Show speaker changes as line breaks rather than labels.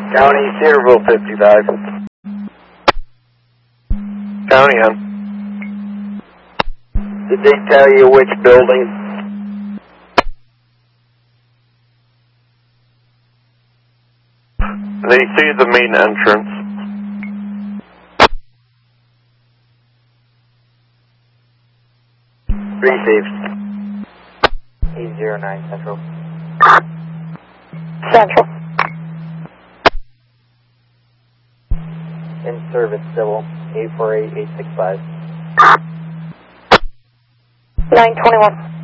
County, Cedarville 55. County, hon. Did they tell you which building?
They see the main entrance.
Received.
809 Central.
Central.
In service, civil, 848-865.
921.